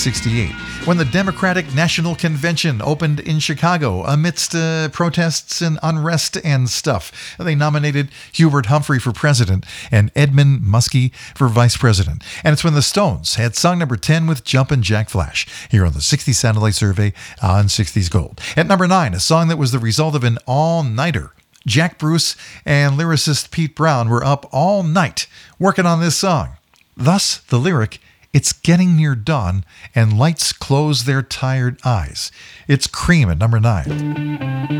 1968, when the Democratic National Convention opened in Chicago amidst protests and unrest and stuff. They nominated Hubert Humphrey for president and Edmund Muskie for vice president. And it's when the Stones had song number 10 with Jumpin' Jack Flash here on the 60s Satellite Survey on 60s Gold. At number 9, a song that was the result of an all-nighter. Jack Bruce and lyricist Pete Brown were up all night working on this song. Thus, the lyric, "It's getting near dawn and lights close their tired eyes." It's Cream at number 9.